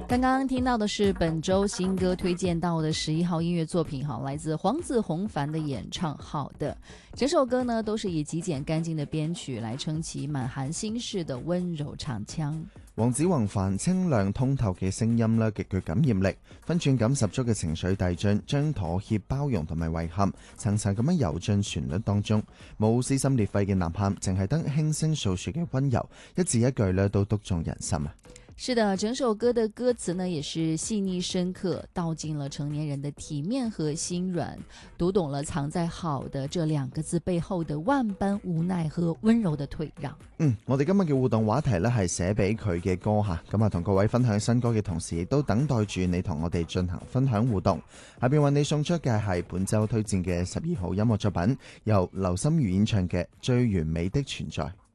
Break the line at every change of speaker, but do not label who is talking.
刚刚听到的是本周新歌推荐到的11号音乐作品，来自黄子弘凡的演唱。好的，整首歌呢都是以极简干净的編曲來撐起滿含心事的溫柔長腔。
黃子弘凡清亮通透嘅聲音咧，極具感染力，分寸感十足嘅情緒遞進，將妥協、包容同埋遺憾層層咁樣游進旋律當中，冇撕心裂肺嘅吶喊，淨係得輕聲訴說嘅溫柔，一字一句咧都篤中人心啊！
是的，整首歌的歌詞呢也是細膩深刻，道盡了成年人的體面和心軟，讀懂了藏在好的這兩個字背後的萬般無奈和溫柔的退讓。
我哋今日嘅互動話題呢係寫俾佢嘅歌吓，咁啊同各位分享新歌嘅同時，亦都等待住你同我哋進行分享互動。下邊為你送出嘅係本周推薦嘅12號音樂作品，由劉心如演唱嘅《最完美的存在》。